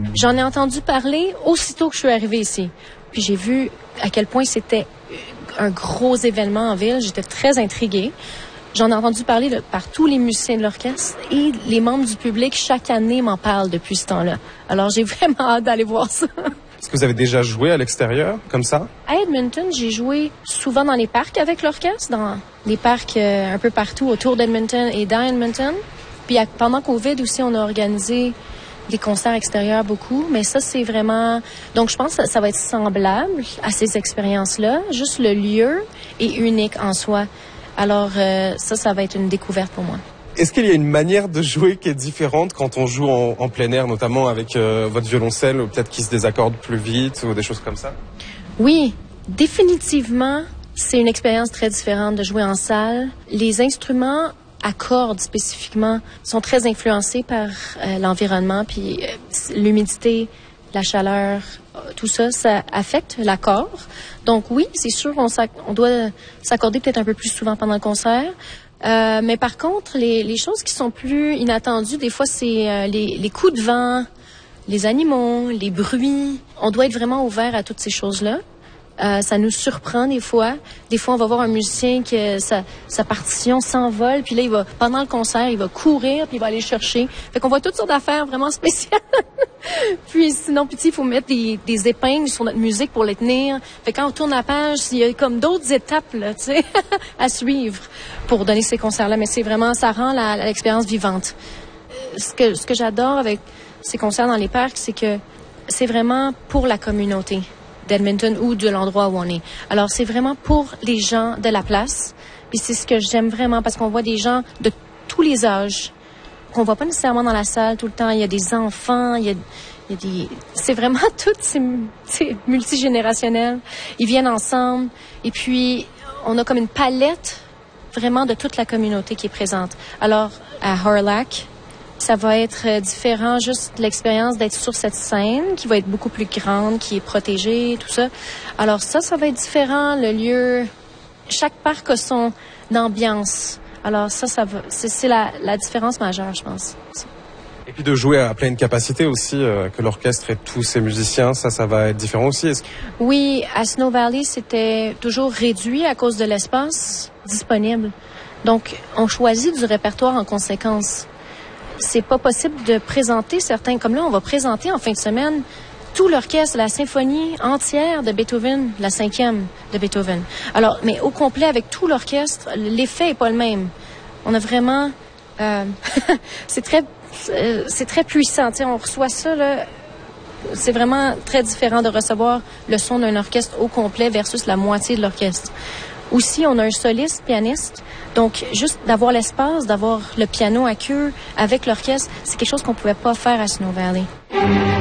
J'en ai entendu parler aussitôt que je suis arrivée ici. Puis j'ai vu à quel point c'était un gros événement en ville. J'étais très intriguée. J'en ai entendu parler par tous les musiciens de l'orchestre et les membres du public. Chaque année m'en parlent depuis ce temps-là. Alors j'ai vraiment hâte d'aller voir ça. Est-ce que vous avez déjà joué à l'extérieur, comme ça? À Edmonton, j'ai joué souvent dans les parcs avec l'orchestre, dans les parcs un peu partout autour d'Edmonton et dans Edmonton. Puis pendant Covid aussi, on a organisé des concerts extérieurs beaucoup, mais ça, c'est vraiment... Donc, je pense que ça va être semblable à ces expériences-là. Juste le lieu est unique en soi. Alors, ça va être une découverte pour moi. Est-ce qu'il y a une manière de jouer qui est différente quand on joue en plein air, notamment avec votre violoncelle, ou peut-être qui se désaccorde plus vite ou des choses comme ça? Oui, définitivement, c'est une expérience très différente de jouer en salle. Les instruments à cordes spécifiquement sont très influencés par l'environnement, puis l'humidité, la chaleur, tout ça, ça affecte l'accord. Donc oui, c'est sûr, on doit s'accorder peut-être un peu plus souvent pendant le concert. Mais par contre, les choses qui sont plus inattendues, des fois, c'est les coups de vent, les animaux, les bruits. On doit être vraiment ouvert à toutes ces choses-là. Ça nous surprend des fois. Des fois, on va voir un musicien que sa partition s'envole, puis là, pendant le concert, il va courir, puis il va aller chercher. Fait qu'on voit toutes sortes d'affaires vraiment spéciales. Puis sinon, il faut mettre des épingles sur notre musique pour les tenir. Fait quand on tourne la page, il y a comme d'autres étapes là, tu sais, à suivre pour donner ces concerts-là. Mais c'est vraiment, ça rend l'expérience vivante. Ce que j'adore avec ces concerts dans les parcs, c'est que c'est vraiment pour la communauté d'Edmonton ou de l'endroit où on est. Alors, c'est vraiment pour les gens de la place. Puis c'est ce que j'aime vraiment parce qu'on voit des gens de tous les âges qu'on voit pas nécessairement dans la salle tout le temps. Il y a des enfants, il y a des... C'est vraiment tout, c'est multigénérationnel. Ils viennent ensemble et puis on a comme une palette vraiment de toute la communauté qui est présente. Alors, à Hawrelak, ça va être différent, juste l'expérience d'être sur cette scène qui va être beaucoup plus grande, qui est protégée, tout ça. Alors ça va être différent. Le lieu, chaque parc a son ambiance. Alors ça va, c'est la différence majeure, je pense. Et puis de jouer à pleine capacité aussi, que l'orchestre et tous ses musiciens, ça va être différent aussi. Oui, à Snow Valley, c'était toujours réduit à cause de l'espace disponible. Donc, on choisit du répertoire en conséquence. C'est pas possible de présenter certains... Comme là, on va présenter en fin de semaine tout l'orchestre, la symphonie entière de Beethoven, la 5e de Beethoven. Alors, mais au complet, avec tout l'orchestre, l'effet est pas le même. On a vraiment... c'est très puissant. T'sais, on reçoit ça, là... C'est vraiment très différent de recevoir le son d'un orchestre au complet versus la moitié de l'orchestre. Aussi, on a un soliste pianiste. Donc, juste d'avoir l'espace, d'avoir le piano à queue avec l'orchestre, c'est quelque chose qu'on pouvait pas faire à Snow Valley.